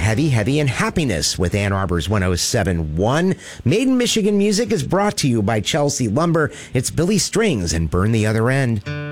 Heavy, Heavy, and Happiness with Ann Arbor's 107.1. Made in Michigan music is brought to you by Chelsea Lumber. It's Billy Strings and Burn the Other End.